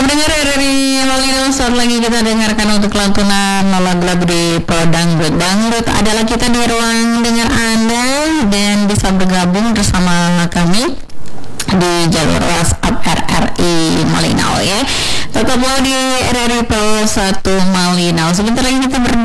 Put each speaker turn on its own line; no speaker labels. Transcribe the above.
Pendengar RRI Malino, saat lagi kita dengarkan untuk lantunan lagu-lagu di Dangdut. Dangdut adalah kita di ruang dengar Anda dan bisa bergabung bersama kami di jalur WhatsApp RRI Malino ya. Tetaplah di RRI Pro 1 Malino. Sebentar lagi kita